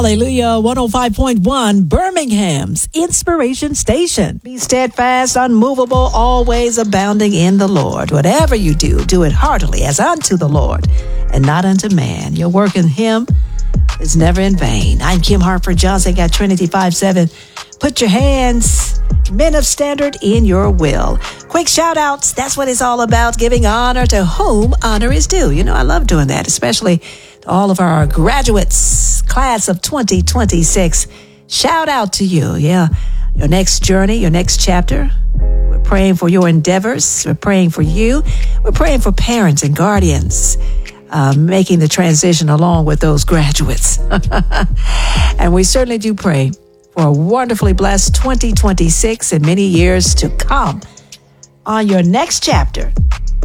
Hallelujah, 105.1, Birmingham's Inspiration Station. Be steadfast, unmovable, always abounding in the Lord. Whatever you do, do it heartily as unto the Lord and not unto man. Your work in him is never in vain. I'm Kim Hartford Johnson at Trinity 5-7. Put your hands, men of standard, in your will. Quick shout outs. That's what it's all about. Giving honor to whom honor is due. You know, I love doing that, especially to all of our graduates, class of 2026. Shout out to you. Yeah. Your next journey, your next chapter. We're praying for your endeavors. We're praying for you. We're praying for parents and guardians. Making the transition along with those graduates. And we certainly do pray for a wonderfully blessed 2026 and many years to come on your next chapter.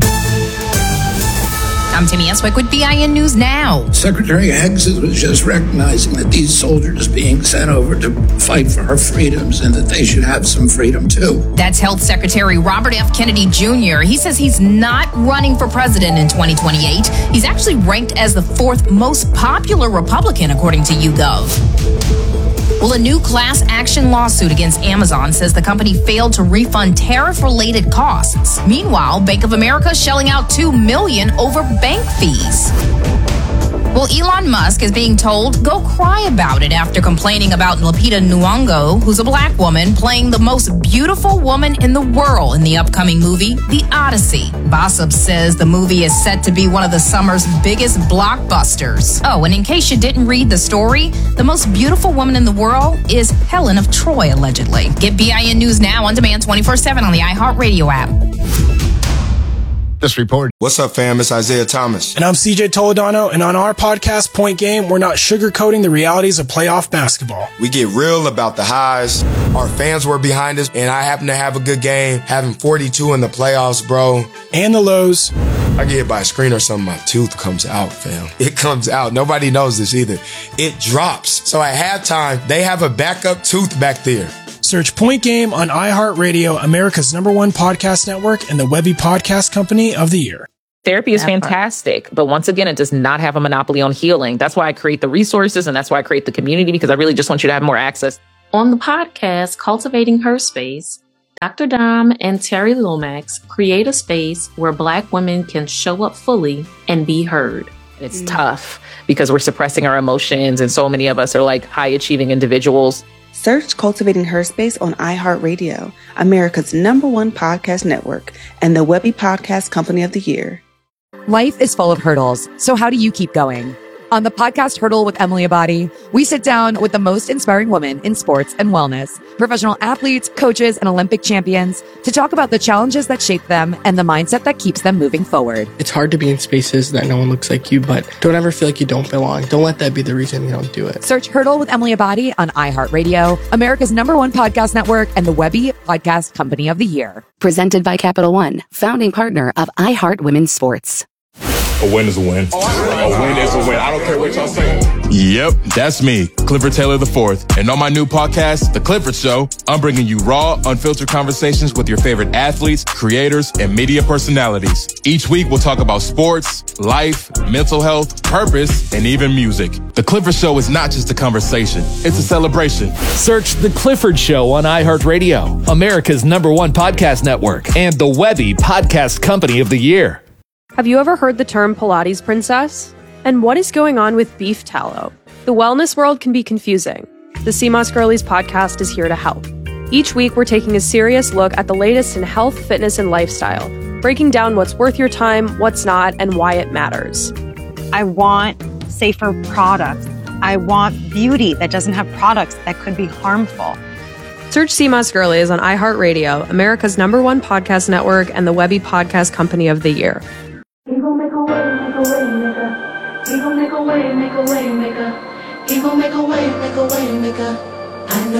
I'm Timmy Eswick with BIN News Now. Secretary Heggs was just recognizing that these soldiers being sent over to fight for our freedoms and that they should have some freedom too. That's Health Secretary Robert F. Kennedy Jr. He says he's not running for president in 2028. He's actually ranked as the fourth most popular Republican, according to YouGov. Well, a new class action lawsuit against Amazon says the company failed to refund tariff-related costs. Meanwhile, Bank of America shelling out $2 million over bank fees. Well, Elon Musk is being told, go cry about it after complaining about Lupita Nyong'o, who's a black woman, playing the most beautiful woman in the world in the upcoming movie, The Odyssey. Bossip says the movie is set to be one of the summer's biggest blockbusters. Oh, and in case you didn't read the story, the most beautiful woman in the world is Helen of Troy, allegedly. Get BIN News Now on demand 24/7 on the iHeartRadio app. This report. What's up, fam? It's Isaiah Thomas. And I'm CJ Toledano, and on our podcast, Point Game, we're not sugarcoating the realities of playoff basketball. We get real about the highs. Our fans were behind us, and I happen to have a good game, having 42 in the playoffs, bro. And the lows. I get hit by a screen or something, my tooth comes out, fam. It comes out. Nobody knows this either. It drops. So at halftime, they have a backup tooth back there. Search Point Game on iHeartRadio, America's #1 podcast network, and the Webby Podcast Company of the Year. Therapy is fantastic, but once again, it does not have a monopoly on healing. That's why I create the resources, and that's why I create the community, because I really just want you to have more access. On the podcast, Cultivating Her Space, Dr. Dom and Terry Lomax create a space where Black women can show up fully and be heard. It's tough because we're suppressing our emotions, and so many of us are like high-achieving individuals. Search Cultivating Her Space on iHeartRadio, America's #1 podcast network, and the Webby Podcast Company of the Year. Life is full of hurdles, so how do you keep going? On the podcast Hurdle with Emily Abadi, we sit down with the most inspiring women in sports and wellness, professional athletes, coaches, and Olympic champions to talk about the challenges that shape them and the mindset that keeps them moving forward. It's hard to be in spaces that no one looks like you, but don't ever feel like you don't belong. Don't let that be the reason you don't do it. Search Hurdle with Emily Abadi on iHeartRadio, America's #1 podcast network, and the Webby Podcast Company of the Year. Presented by Capital One, founding partner of iHeart Women's Sports. A win is a win. A win is a win. I don't care what y'all say. Yep, that's me, Clifford Taylor IV. And on my new podcast, The Clifford Show, I'm bringing you raw, unfiltered conversations with your favorite athletes, creators, and media personalities. Each week, we'll talk about sports, life, mental health, purpose, and even music. The Clifford Show is not just a conversation, it's a celebration. Search The Clifford Show on iHeartRadio, America's #1 podcast network, and the Webby Podcast Company of the Year. Have you ever heard the term Pilates princess? And what is going on with beef tallow? The wellness world can be confusing. The CMOS Girlies podcast is here to help. Each week, we're taking a serious look at the latest in health, fitness, and lifestyle, breaking down what's worth your time, what's not, and why it matters. I want safer products. I want beauty that doesn't have products that could be harmful. Search CMOS Girlies on iHeartRadio, America's #1 podcast network, and the Webby Podcast Company of the Year. He gon' make a way, nigga. He gon' make a way, nigga. He gon' make a way, nigga. I know.